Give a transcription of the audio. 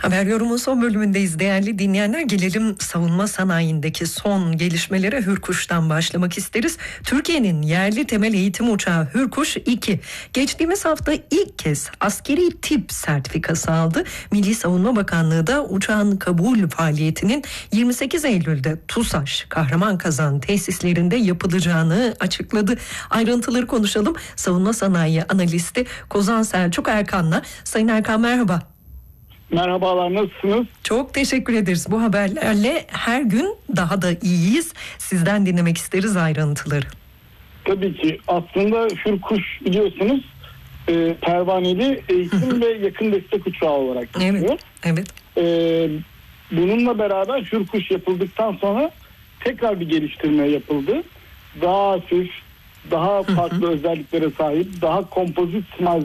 Haber Yorum'un son bölümündeyiz değerli dinleyenler. Gelelim savunma sanayindeki son gelişmelere. Hürkuş'tan başlamak isteriz. Türkiye'nin yerli temel eğitim uçağı Hürkuş 2 geçtiğimiz hafta ilk kez askeri tip sertifikası aldı. Milli Savunma Bakanlığı da uçağın kabul faaliyetinin 28 Eylül'de TUSAŞ Kahramanmaraş tesislerinde yapılacağını açıkladı. Ayrıntıları konuşalım. Savunma sanayi analisti Kozan Selçuk Erkan'la. Sayın Erkan merhaba. Merhabalar, nasılsınız? Çok teşekkür ederiz. Bu haberlerle her gün daha da iyiyiz. Sizden dinlemek isteriz ayrıntıları. Tabii ki. Aslında Hürkuş biliyorsunuz pervaneli eğitim ve yakın destek uçağı olarak geçiyor. Evet. Bununla beraber Hürkuş yapıldıktan sonra tekrar bir geliştirme yapıldı. Daha hafif, daha farklı özelliklere sahip, daha kompozit malzeme